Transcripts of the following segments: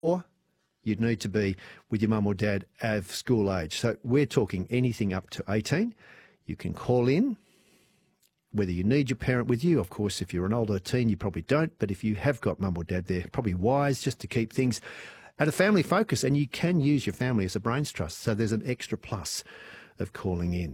or you'd need to be with your mum or dad of school age. So we're talking anything up to 18. You can call in, whether you need your parent with you. Of course, if you're an older teen, you probably don't. But if you have got mum or dad, they're probably wise just to keep things at a family focus. And you can use your family as a brains trust. So there's an extra plus of calling in.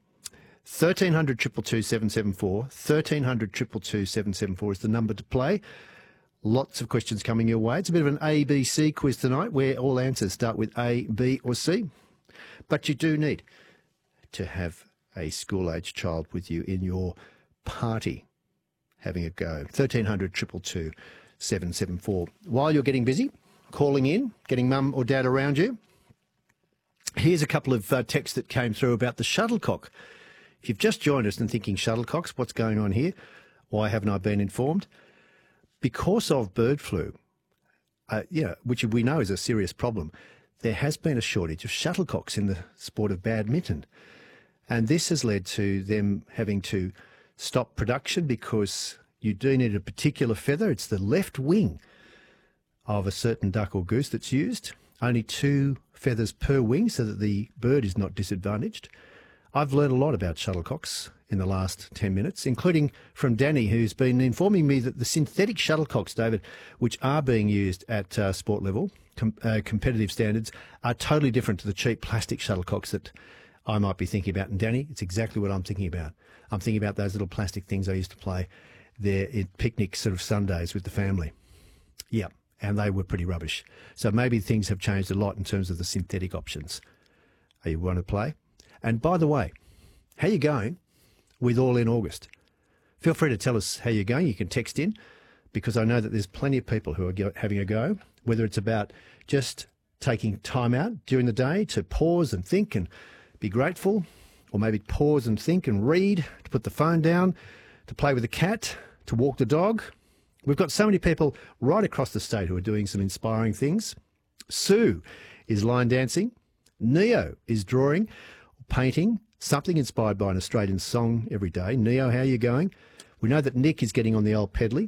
1300 222 774, 1300 222 774 is the number to play. Lots of questions coming your way. It's a bit of an ABC quiz tonight where all answers start with A, B or C. But you do need to have a school-age child with you in your party having a go. 1300 222 774. While you're getting busy, calling in, getting mum or dad around you, here's a couple of texts that came through about the shuttlecock. If you've just joined us and thinking shuttlecocks, what's going on here? Why haven't I been informed? Because of bird flu, which we know is a serious problem, there has been a shortage of shuttlecocks in the sport of badminton. And this has led to them having to stop production because you do need a particular feather. It's the left wing of a certain duck or goose that's used. Only 2 feathers per wing so that the bird is not disadvantaged. I've learned a lot about shuttlecocks in the last 10 minutes, including from Danny, who's been informing me that the synthetic shuttlecocks, David, which are being used at sport level, competitive standards, are totally different to the cheap plastic shuttlecocks that I might be thinking about. And Danny, it's exactly what I'm thinking about. I'm thinking about those little plastic things I used to play there at picnic sort of Sundays with the family. Yeah, and they were pretty rubbish. So maybe things have changed a lot in terms of the synthetic options. Are you want to play? And by the way, how are you going with All In August? Feel free to tell us how you're going. You can text in because I know that there's plenty of people who are having a go, whether it's about just taking time out during the day to pause and think and be grateful, or maybe pause and think and read, to put the phone down, to play with the cat, to walk the dog. We've got so many people right across the state who are doing some inspiring things. Sue is line dancing. Neo is drawing, painting, something inspired by an Australian song every day. Neo, how are you going? We know that Nick is getting on the old pedally.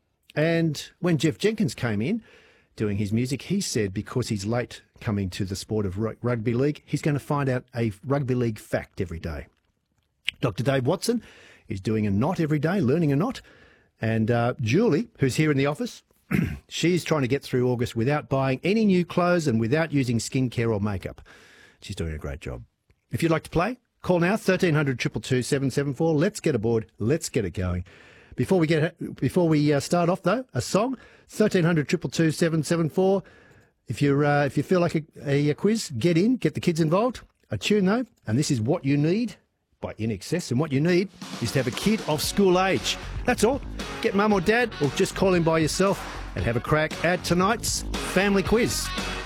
And when Jeff Jenkins came in doing his music, he said because he's late coming to the sport of rugby league, he's going to find out a rugby league fact every day. Dr. Dave Watson is doing a knot every day, learning a knot. And Julie, who's here in the office, she's trying to get through August without buying any new clothes and without using skincare or makeup. She's doing a great job. If you'd like to play, call now, 1300 222 774. Let's get aboard. Let's get it going. Before we start off, though, a song, 1300 222 774. If you feel like a quiz, get in, get the kids involved. A tune, though, and this is What You Need by INXS. And what you need is to have a kid of school age. That's all. Get mum or dad or just call in by yourself and have a crack at tonight's family quiz.